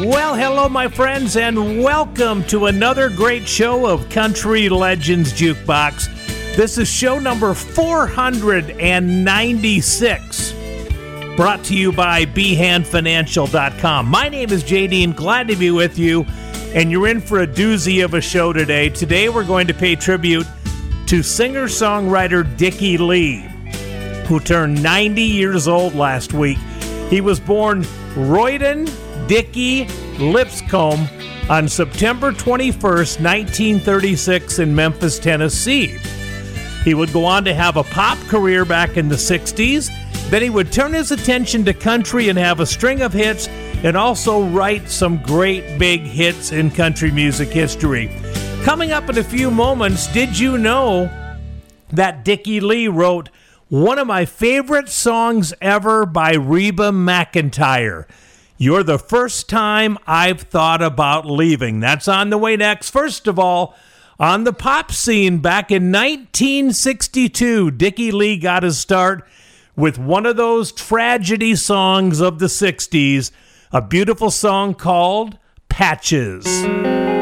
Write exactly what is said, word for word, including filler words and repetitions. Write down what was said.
Well, hello, my friends, and welcome to another great show of Country Legends Jukebox. This is show number four hundred ninety-six, brought to you by b hand financial dot com. My name is J D, and glad to be with you, and you're in for a doozy of a show today. Today, we're going to pay tribute to singer-songwriter Dickey Lee, who turned ninety years old last week. He was born Royden Dickey Lipscomb on September twenty-first, nineteen thirty-six in Memphis, Tennessee. He would go on to have a pop career back in the sixties. Then he would turn his attention to country and have a string of hits, and also write some great big hits in country music history. Coming up in a few moments, did you know that Dickey Lee wrote one of my favorite songs ever by Reba McEntire? You're the First Time I've Thought About Leaving. That's on the way next. First of all, on the pop scene back in nineteen sixty-two, Dickey Lee got his start with one of those tragedy songs of the sixties, a beautiful song called Patches.